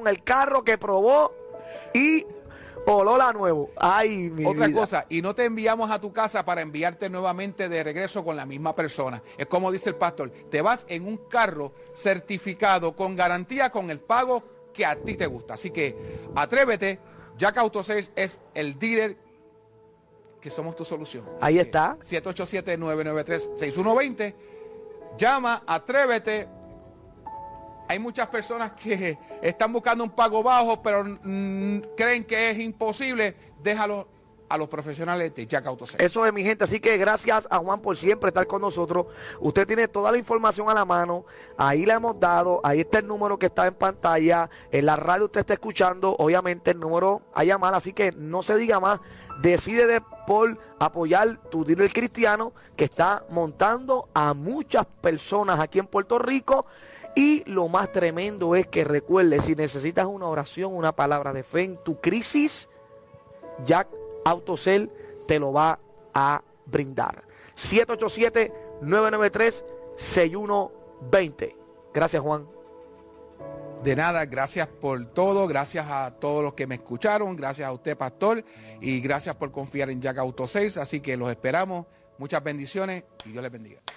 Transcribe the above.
con el carro que probó y olor a nuevo. Ay, mi Otra vida. cosa, y no te enviamos a tu casa para enviarte nuevamente de regreso con la misma persona. Es como dice el pastor, te vas en un carro certificado con garantía, con el pago que a ti te gusta. Así que atrévete, Jack Auto Sales es el dealer que somos tu solución. Ahí está. 787-993-6120. Llama, atrévete. Hay muchas personas que están buscando un pago bajo, pero creen que es imposible. Déjalo a los profesionales de Jack Auto Sales. Eso es, mi gente. Así que gracias a Juan por siempre estar con nosotros. Usted tiene toda la información a la mano. Ahí le hemos dado. Ahí está el número que está en pantalla. En la radio usted está escuchando. Obviamente el número a llamar. Así que no se diga más. Decide por apoyar tu dealer cristiano que está montando a muchas personas aquí en Puerto Rico. Y lo más tremendo es que recuerde, si necesitas una oración, una palabra de fe en tu crisis, Jack Autocel te lo va a brindar. 787-993-6120. Gracias, Juan. De nada, gracias por todo, gracias a todos los que me escucharon, gracias a usted, pastor, y gracias por confiar en Jack Auto Sales. Así que los esperamos. Muchas bendiciones y Dios les bendiga.